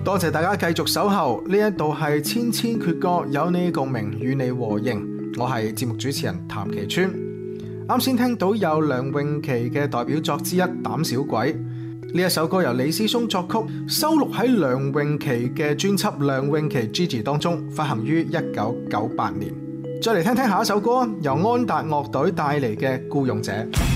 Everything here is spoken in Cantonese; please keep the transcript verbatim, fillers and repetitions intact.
多謝大家繼續守候，呢一度係千千闕歌，有你共鳴，與你和應。我係節目主持人譚其川。啱先聽到有梁詠琪嘅代表作之一《膽小鬼》，呢一首歌由李思松作曲，收錄喺梁詠琪嘅專輯《梁詠琪 Gigi》當中，發行於一九九八年。再嚟聽聽下一首歌，由安達樂隊帶嚟嘅《孤勇者》。